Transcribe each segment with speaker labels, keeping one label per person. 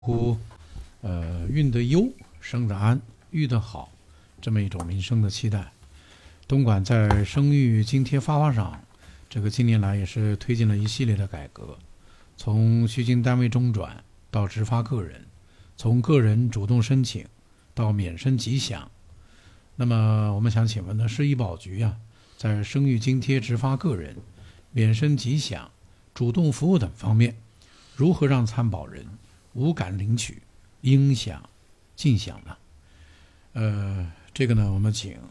Speaker 1: 乎孕得优，生得安，育得好，这么一种民生的期待。东莞在生育津贴发放上，这个近年来也是推进了一系列的改革，从需经单位中转到直发个人，从个人主动申请到免申即享。那么我们想请问呢，市医保局在生育津贴直发个人、免申即享、主动服务等方面，如何让参保人无感领取、应享尽享呢？这个呢，我们请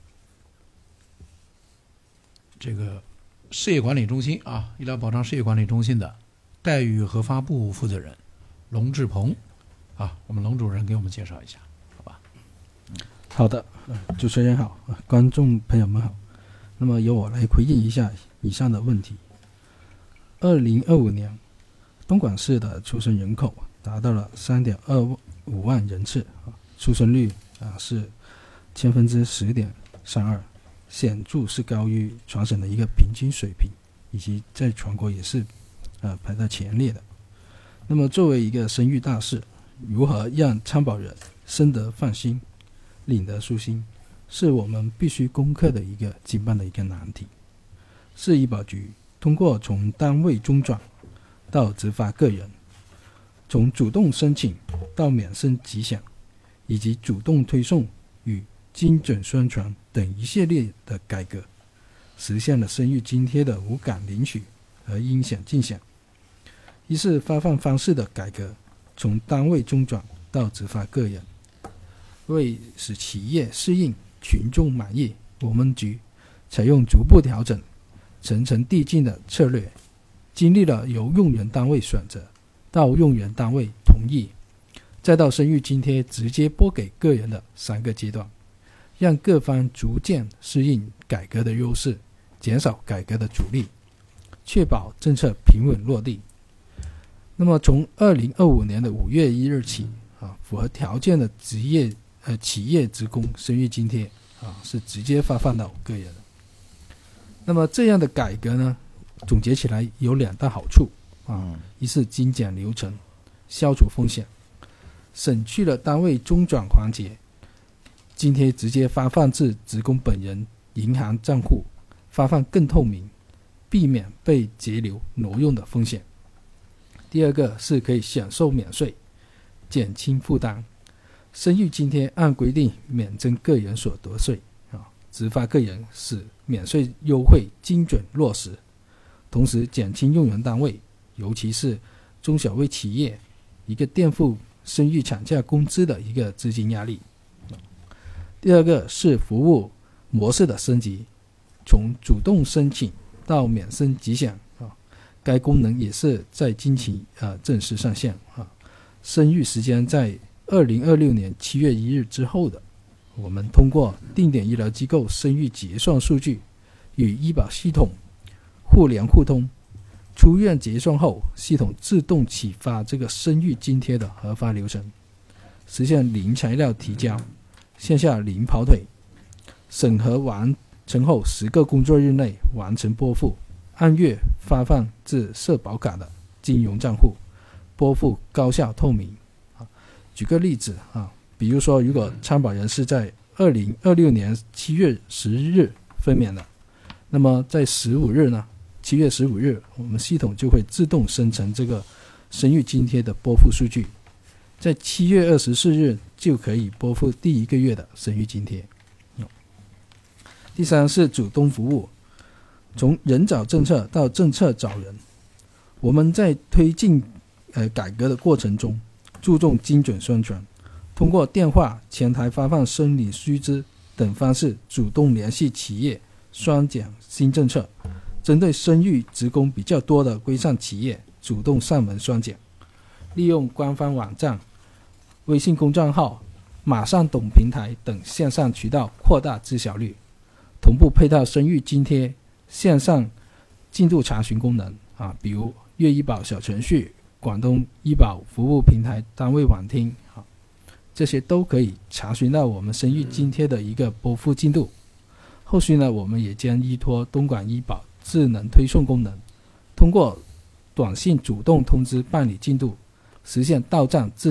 Speaker 1: 这个事业管理中心医疗保障事业管理中心的待遇核发部负责人龙志鹏我们龙主任给我们介绍一下，好吧？
Speaker 2: 好的，主持人好，观众朋友们好。那么由我来回应一下以上的问题。2025年，东莞市的出生人口达到了3.25万人次，出生率是10%.32%，显著是高于全省的一个平均水平，以及在全国也是排在前列的。那么作为一个生育大事，如何让参保人生得放心、领得舒心，是我们必须攻克的一个经办的一个难题。市医保局通过从单位中转到直发个人，从主动申请到免申即享，以及主动推送与精准宣传等一系列的改革，实现了生育津贴的无感领取和应享尽享。一是发放方式的改革，从单位中转到直发个人，为使企业适应、群众满意，我们局采用逐步调整、层层递进的策略，经历了由用人单位选择到用人单位同意，再到生育津贴直接拨给个人的3个阶段，让各方逐渐适应改革的优势，减少改革的阻力，确保政策平稳落地。那么从2025年的5月1日起，符合条件的企业职工生育津贴是直接发放到个人的。那么这样的改革呢，总结起来有2大好处一是精简流程，消除风险，省去了单位中转环节，津贴直接发放至职工本人银行账户，发放更透明，避免被截留挪用的风险。第二个是可以享受免税，减轻负担。生育津贴按规定免征个人所得税，直发个人使免税优惠精准落实，同时减轻用人单位，尤其是中小微企业一个垫付生育产假工资的一个资金压力。第二个是服务模式的升级，从主动申请到免申即享，该功能也是在近期正式上线。生育时间在2026年7月1日之后的，我们通过定点医疗机构生育结算数据与医保系统互联互通，出院结算后系统自动启发这个生育津贴的核发流程，实现零材料提交，线下零跑腿，审核完成后10个工作日内完成拨付，按月发放至社保卡的金融账户，拨付高效透明。举个例子比如说如果参保人是在2026年7月10日分娩的，那么在15日呢，7月15日我们系统就会自动生成这个生育津贴的拨付数据，在7月24日就可以拨付第1个月的生育津贴。第三是主动服务，从人找政策到政策找人，我们在推进改革的过程中，注重精准宣传，通过电话、前台发放生理须知等方式主动联系企业，宣讲新政策，针对生育职工比较多的规上企业主动上门宣讲，利用官方网站、微信公众号、马上懂平台等线上渠道扩大知晓率，同步配套生育津贴线上进度查询功能比如粤医保小程序、广东医保服务平台单位网听这些都可以查询到我们生育津贴的一个拨付进度。后续呢，我们也将依托东莞医保智能推送功能，通过短信主动通知办理进度， 实现到账自